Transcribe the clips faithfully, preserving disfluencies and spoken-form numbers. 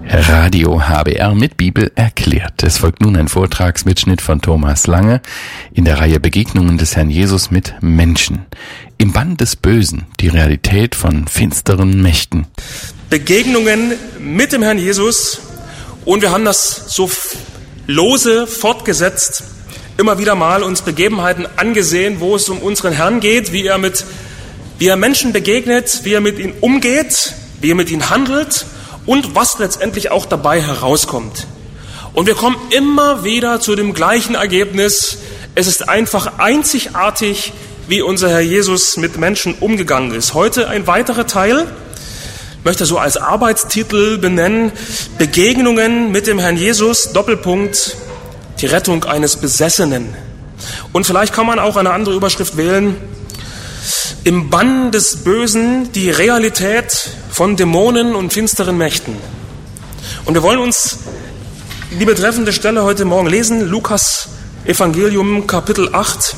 Radio H B R mit Bibel erklärt. Es folgt nun ein Vortragsmitschnitt von Thomas Lange in der Reihe Begegnungen des Herrn Jesus mit Menschen. Im Bann des Bösen, die Realität von finsteren Mächten. Begegnungen mit dem Herrn Jesus, und wir haben das so lose fortgesetzt, immer wieder mal uns Begebenheiten angesehen, wo es um unseren Herrn geht, wie er mit, wie er Menschen begegnet, wie er mit ihnen umgeht, wie er mit ihnen handelt und was letztendlich auch dabei herauskommt. Und wir kommen immer wieder zu dem gleichen Ergebnis. Es ist einfach einzigartig, wie unser Herr Jesus mit Menschen umgegangen ist. Heute ein weiterer Teil, ich möchte so als Arbeitstitel benennen, Begegnungen mit dem Herrn Jesus, Doppelpunkt, die Rettung eines Besessenen. Und vielleicht kann man auch eine andere Überschrift wählen, im Bann des Bösen, die Realität von Dämonen und finsteren Mächten. Und wir wollen uns die betreffende Stelle heute Morgen lesen, Lukas Evangelium Kapitel acht.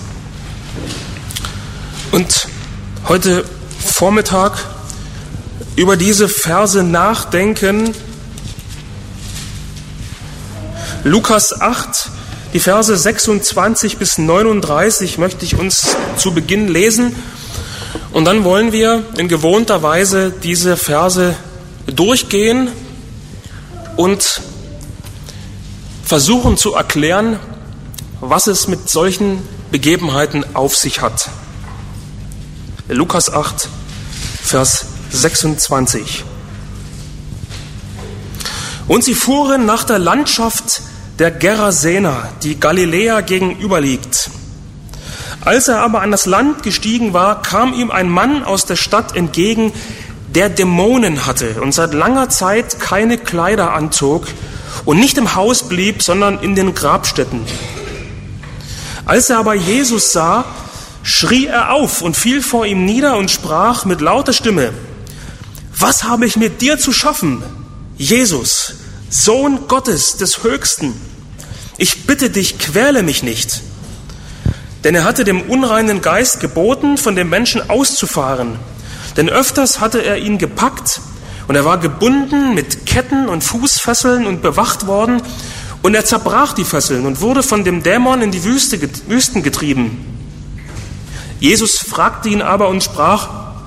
Und heute Vormittag über diese Verse nachdenken. Lukas acht, die Verse sechsundzwanzig bis neununddreißig möchte ich uns zu Beginn lesen. Und dann wollen wir in gewohnter Weise diese Verse durchgehen und versuchen zu erklären, was es mit solchen Begebenheiten auf sich hat. Lukas acht, Vers sechsundzwanzig. Und sie fuhren nach der Landschaft der Gerasener, die Galiläa gegenüberliegt. Als er aber an das Land gestiegen war, kam ihm ein Mann aus der Stadt entgegen, der Dämonen hatte und seit langer Zeit keine Kleider anzog und nicht im Haus blieb, sondern in den Grabstätten. Als er aber Jesus sah, schrie er auf und fiel vor ihm nieder und sprach mit lauter Stimme: Was habe ich mit dir zu schaffen, Jesus, Sohn Gottes des Höchsten? Ich bitte dich, quäle mich nicht. Denn er hatte dem unreinen Geist geboten, von dem Menschen auszufahren. Denn öfters hatte er ihn gepackt und er war gebunden mit Ketten und Fußfesseln und bewacht worden. Und er zerbrach die Fesseln und wurde von dem Dämon in die Wüste, Wüsten getrieben. Jesus fragte ihn aber und sprach: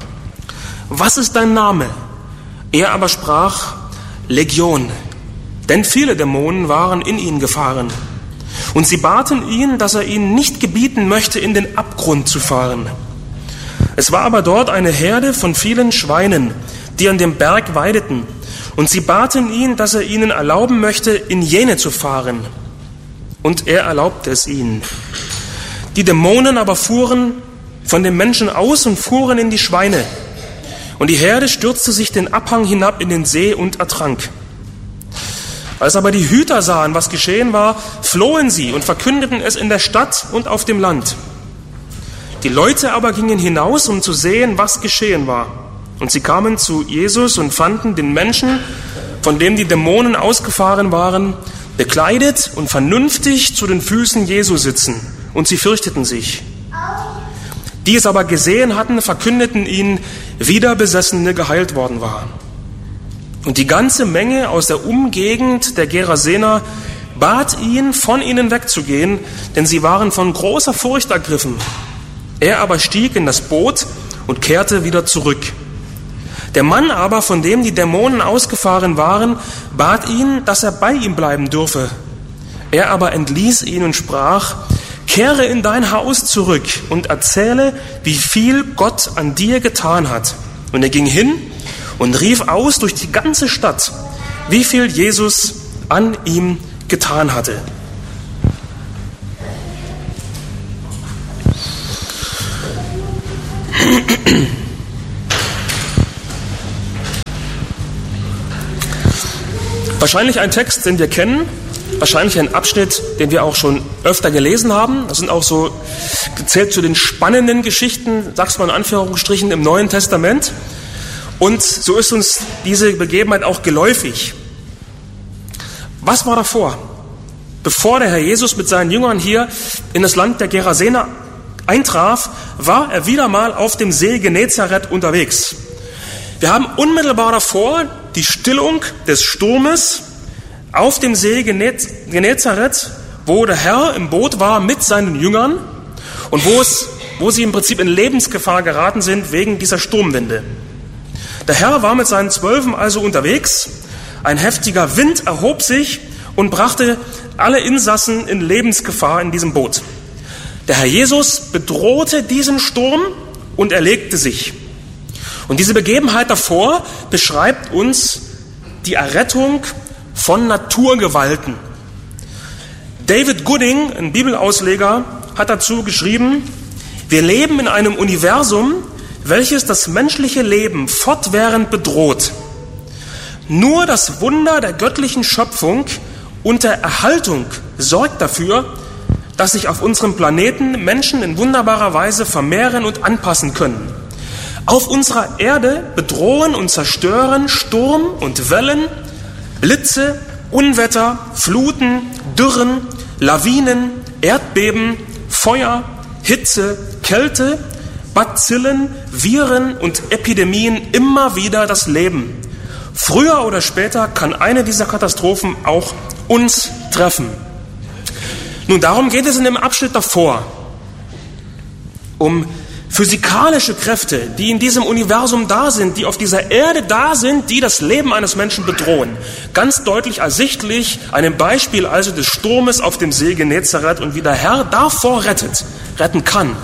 Was ist dein Name? Er aber sprach: Legion, denn viele Dämonen waren in ihn gefahren. Und sie baten ihn, dass er ihnen nicht gebieten möchte, in den Abgrund zu fahren. Es war aber dort eine Herde von vielen Schweinen, die an dem Berg weideten. Und sie baten ihn, dass er ihnen erlauben möchte, in jene zu fahren. Und er erlaubte es ihnen. Die Dämonen aber fuhren von den Menschen aus und fuhren in die Schweine. Und die Herde stürzte sich den Abhang hinab in den See und ertrank. Als aber die Hüter sahen, was geschehen war, flohen sie und verkündeten es in der Stadt und auf dem Land. Die Leute aber gingen hinaus, um zu sehen, was geschehen war. Und sie kamen zu Jesus und fanden den Menschen, von dem die Dämonen ausgefahren waren, bekleidet und vernünftig zu den Füßen Jesu sitzen. Und sie fürchteten sich. Die es aber gesehen hatten, verkündeten ihnen, wie der Besessene geheilt worden war. Und die ganze Menge aus der Umgegend der Gerasener bat ihn, von ihnen wegzugehen, denn sie waren von großer Furcht ergriffen. Er aber stieg in das Boot und kehrte wieder zurück. Der Mann aber, von dem die Dämonen ausgefahren waren, bat ihn, dass er bei ihm bleiben dürfe. Er aber entließ ihn und sprach: Kehre in dein Haus zurück und erzähle, wie viel Gott an dir getan hat. Und er ging hin und rief aus durch die ganze Stadt, wie viel Jesus an ihm getan hatte. Wahrscheinlich ein Text, den wir kennen, wahrscheinlich ein Abschnitt, den wir auch schon öfter gelesen haben. Das sind auch so gezählt zu den spannenden Geschichten, sag's mal in Anführungsstrichen, im Neuen Testament. Und so ist uns diese Begebenheit auch geläufig. Was war davor? Bevor der Herr Jesus mit seinen Jüngern hier in das Land der Gerasener eintraf, war er wieder mal auf dem See Genezareth unterwegs. Wir haben unmittelbar davor die Stillung des Sturmes auf dem See Genezareth, wo der Herr im Boot war mit seinen Jüngern und wo, es, wo sie im Prinzip in Lebensgefahr geraten sind wegen dieser Sturmwinde. Der Herr war mit seinen Zwölfen also unterwegs. Ein heftiger Wind erhob sich und brachte alle Insassen in Lebensgefahr in diesem Boot. Der Herr Jesus bedrohte diesen Sturm und erlegte sich. Und diese Begebenheit davor beschreibt uns die Errettung von Naturgewalten. David Gooding, ein Bibelausleger, hat dazu geschrieben: Wir leben in einem Universum, welches das menschliche Leben fortwährend bedroht. Nur das Wunder der göttlichen Schöpfung und der Erhaltung sorgt dafür, dass sich auf unserem Planeten Menschen in wunderbarer Weise vermehren und anpassen können. Auf unserer Erde bedrohen und zerstören Sturm und Wellen, Blitze, Unwetter, Fluten, Dürren, Lawinen, Erdbeben, Feuer, Hitze, Kälte, Bazillen, Viren und Epidemien immer wieder das Leben. Früher oder später kann eine dieser Katastrophen auch uns treffen. Nun, darum geht es in dem Abschnitt davor. Um physikalische Kräfte, die in diesem Universum da sind, die auf dieser Erde da sind, die das Leben eines Menschen bedrohen. Ganz deutlich ersichtlich, einem Beispiel also des Sturmes auf dem See Genezareth und wie der Herr davor rettet, retten kann.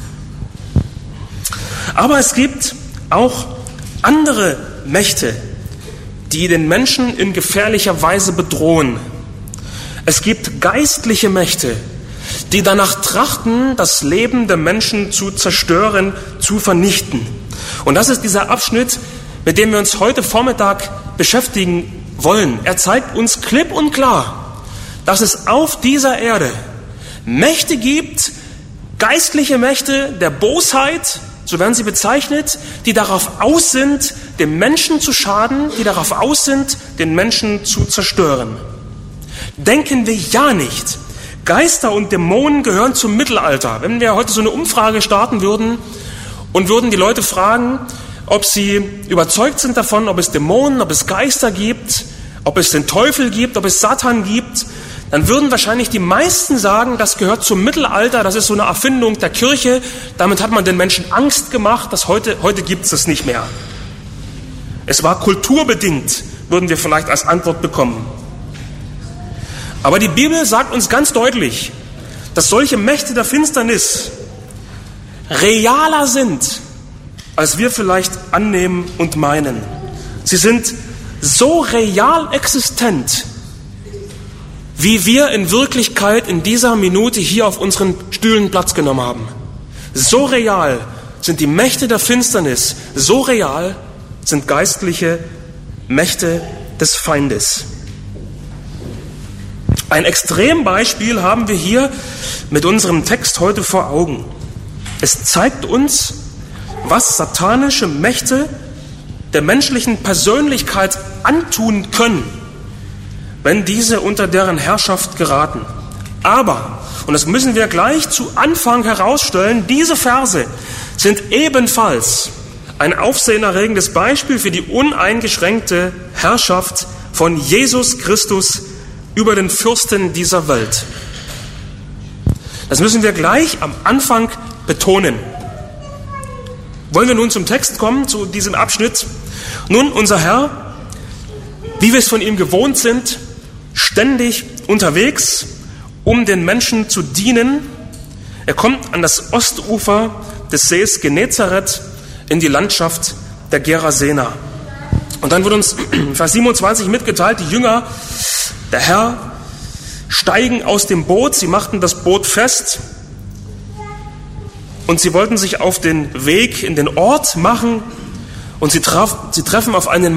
Aber es gibt auch andere Mächte, die den Menschen in gefährlicher Weise bedrohen. Es gibt geistliche Mächte, die danach trachten, das Leben der Menschen zu zerstören, zu vernichten. Und das ist dieser Abschnitt, mit dem wir uns heute Vormittag beschäftigen wollen. Er zeigt uns klipp und klar, dass es auf dieser Erde Mächte gibt, geistliche Mächte der Bosheit, so werden sie bezeichnet, die darauf aus sind, dem Menschen zu schaden, die darauf aus sind, den Menschen zu zerstören. Denken wir ja nicht, Geister und Dämonen gehören zum Mittelalter. Wenn wir heute so eine Umfrage starten würden und würden die Leute fragen, ob sie überzeugt sind davon, ob es Dämonen, ob es Geister gibt, ob es den Teufel gibt, ob es Satan gibt, dann würden wahrscheinlich die meisten sagen, das gehört zum Mittelalter, das ist so eine Erfindung der Kirche, damit hat man den Menschen Angst gemacht, dass heute, heute gibt es das nicht mehr. Es war kulturbedingt, würden wir vielleicht als Antwort bekommen. Aber die Bibel sagt uns ganz deutlich, dass solche Mächte der Finsternis realer sind, als wir vielleicht annehmen und meinen. Sie sind so real existent, wie wir in Wirklichkeit in dieser Minute hier auf unseren Stühlen Platz genommen haben. So real sind die Mächte der Finsternis, so real sind geistliche Mächte des Feindes. Ein Extrembeispiel haben wir hier mit unserem Text heute vor Augen. Es zeigt uns, was satanische Mächte der menschlichen Persönlichkeit antun können, wenn diese unter deren Herrschaft geraten. Aber, und das müssen wir gleich zu Anfang herausstellen, diese Verse sind ebenfalls ein aufsehenerregendes Beispiel für die uneingeschränkte Herrschaft von Jesus Christus über den Fürsten dieser Welt. Das müssen wir gleich am Anfang betonen. Wollen wir nun zum Text kommen, zu diesem Abschnitt? Nun, unser Herr, wie wir es von ihm gewohnt sind, ständig unterwegs, um den Menschen zu dienen. Er kommt an das Ostufer des Sees Genezareth in die Landschaft der Gerasener. Und dann wird uns Vers siebenundzwanzig mitgeteilt, die Jünger, der Herr, steigen aus dem Boot, sie machten das Boot fest und sie wollten sich auf den Weg in den Ort machen und sie, traf, sie treffen auf einen